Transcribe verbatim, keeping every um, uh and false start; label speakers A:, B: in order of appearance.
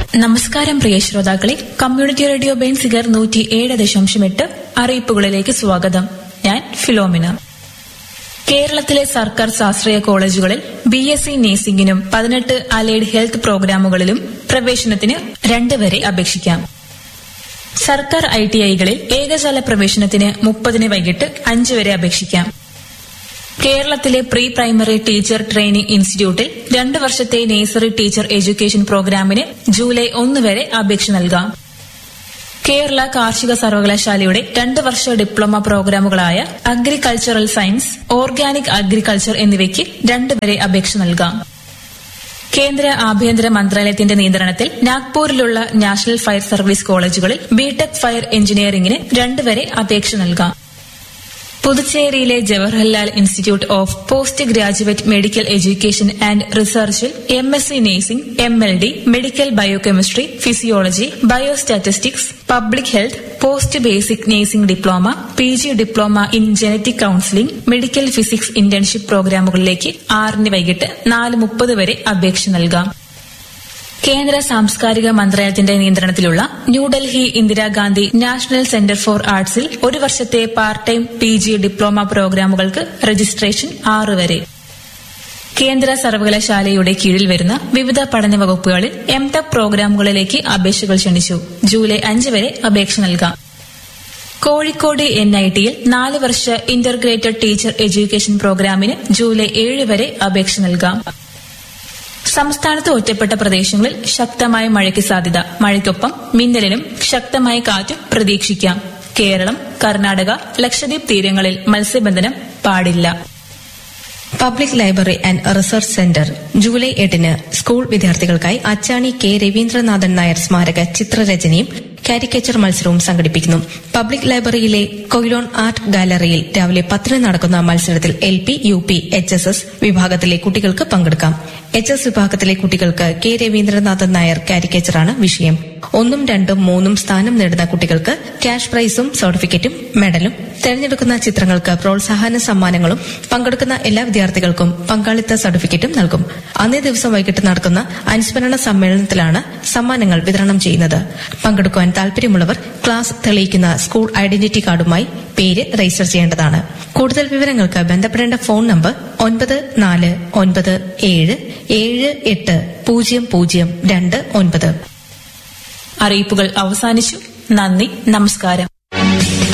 A: നമസ്കാരം പ്രിയ ശ്രോതാക്കളെ, community radio Benziger നൂറ്റി ഏഴ് ദശാംശം എട്ട് അറിയിപ്പുകളിലേക്ക് സ്വാഗതം. ഞാൻ ഫിലോമിന. കേരളത്തിലെ സർക്കാർ സ്വാശ്രയ കോളേജുകളിൽ ബി എസ് സി നഴ്സിംഗിനും പതിനെട്ട് അലൈഡ് ഹെൽത്ത് പ്രോഗ്രാമുകളിലും പ്രവേശനത്തിന് രണ്ട് വരെ അപേക്ഷിക്കാം. സർക്കാർ ഐ ടി ഐകളിൽ ഏകജാല പ്രവേശനത്തിന് മുപ്പതിന് വൈകിട്ട് അഞ്ച് വരെ അപേക്ഷിക്കാം. കേരളത്തിലെ പ്രീ പ്രൈമറി ടീച്ചർ ട്രെയിനിംഗ് ഇൻസ്റ്റിറ്റ്യൂട്ടിൽ രണ്ട് വർഷത്തെ നഴ്സറി ടീച്ചർ എഡ്യൂക്കേഷൻ പ്രോഗ്രാമിന് ജൂലൈ ഒന്ന് വരെ അപേക്ഷ നൽകാം. കേരള കാർഷിക സർവകലാശാലയുടെ രണ്ട് വർഷ diploma പ്രോഗ്രാമുകളായ agricultural science, organic agriculture എന്നിവയ്ക്ക് രണ്ട് വരെ അപേക്ഷ നൽകാം. കേന്ദ്ര ആഭ്യന്തര മന്ത്രാലയത്തിന്റെ നിയന്ത്രണത്തിൽ നാഗ്പൂരിലുള്ള നാഷണൽ ഫയർ സർവീസ് കോളേജുകളിൽ ബിടെക് ഫയർ എഞ്ചിനീയറിംഗിന് രണ്ട് വരെ അപേക്ഷ നൽകാം. പുതുച്ചേരിയിലെ Jawaharlal institute of post graduate medical education and റിസർച്ചിൽ M S C nursing, M L D, medical biochemistry, physiology, biostatistics, public health, post basic nursing diploma, P G diploma in genetic counselling, medical physics internship പ്രോഗ്രാമുകളിലേക്ക് ആറിന് വൈകിട്ട് നാല് മുപ്പത് വരെ അപേക്ഷ നൽകാം. കേന്ദ്ര സാംസ്കാരിക മന്ത്രാലയത്തിന്റെ നിയന്ത്രണത്തിലുള്ള New Delhi Indira Gandhi national centre for ആർട്സിൽ ഒരു വർഷത്തെ part time P G diploma പ്രോഗ്രാമുകൾക്ക് registration ആറ് വരെ. കേന്ദ്ര സർവകലാശാലയുടെ കീഴിൽ വരുന്ന വിവിധ പഠന വകുപ്പുകളിൽ എം ടെക് പ്രോഗ്രാമുകളിലേക്ക് അപേക്ഷകൾ ക്ഷണിച്ചു. ജൂലൈ അഞ്ച് വരെ അപേക്ഷ നൽകാം. കോഴിക്കോട് എൻ ഐ ടിയിൽ നാല് വർഷ ഇന്റർഗ്രേറ്റഡ് ടീച്ചർ എഡ്യൂക്കേഷൻ പ്രോഗ്രാമിന് ജൂലൈ ഏഴ് വരെ അപേക്ഷ നൽകാം. സംസ്ഥാനത്ത് ഒറ്റപ്പെട്ട പ്രദേശങ്ങളിൽ ശക്തമായ മഴയ്ക്ക് സാധ്യത. മഴയ്ക്കൊപ്പം മിന്നലിനും ശക്തമായ കാറ്റും പ്രതീക്ഷിക്കാം. കേരളം, കർണാടക, ലക്ഷദ്വീപ് തീരങ്ങളിൽ മത്സ്യബന്ധനം പാടില്ല.
B: Public library and research centre July എട്ടിന് സ്കൂൾ വിദ്യാർത്ഥികൾക്കായി അച്ചാണി കെ രവീന്ദ്രനാഥൻ നായർ സ്മാരക ചിത്രരചനയും കാരിക്കേച്ചർ മത്സരവും സംഘടിപ്പിക്കുന്നു. പബ്ലിക് ലൈബ്രറിയിലെ കൊയിലോൺ ആർട്ട് ഗാലറിയിൽ രാവിലെ പത്തിന് നടക്കുന്ന മത്സരത്തിൽ L P, U P, H S S വിഭാഗത്തിലെ കുട്ടികൾക്ക് പങ്കെടുക്കാം. എച്ച് എസ് വിഭാഗത്തിലെ കുട്ടികൾക്ക് കെ രവീന്ദ്രനാഥൻ നായർ കാരിക്കേച്ചറാണ് വിഷയം. ഒന്നും രണ്ടും മൂന്നും സ്ഥാനം നേടുന്ന കുട്ടികൾക്ക് ക്യാഷ് പ്രൈസും സർട്ടിഫിക്കറ്റും മെഡലും, തെരഞ്ഞെടുക്കുന്ന ചിത്രങ്ങൾക്ക് പ്രോത്സാഹന സമ്മാനങ്ങളും പങ്കെടുക്കുന്ന എല്ലാ വിദ്യാർത്ഥികൾക്കും പങ്കാളിത്ത സർട്ടിഫിക്കറ്റും നൽകും. അന്നേ ദിവസം വൈകിട്ട് നടക്കുന്ന അനുസ്മരണ സമ്മേളനത്തിലാണ് സമ്മാനങ്ങൾ വിതരണം ചെയ്യുന്നത്. പങ്കെടുക്കുവാൻ താൽപര്യമുള്ളവർ ക്ലാസ് തെളിയിക്കുന്ന സ്കൂൾ ഐഡന്റിറ്റി കാർഡുമായി പേര് രജിസ്റ്റർ ചെയ്യേണ്ടതാണ്. കൂടുതൽ വിവരങ്ങൾക്ക് ബന്ധപ്പെടേണ്ട ഫോൺ നമ്പർ ഒൻപത് നാല് ഒൻപത് ഏഴ് ഏഴ് എട്ട് പൂജ്യം പൂജ്യം രണ്ട് ഒൻപത്.
A: അറിയിപ്പുകൾ അവസാനിച്ചു. നന്ദി, നമസ്കാരം.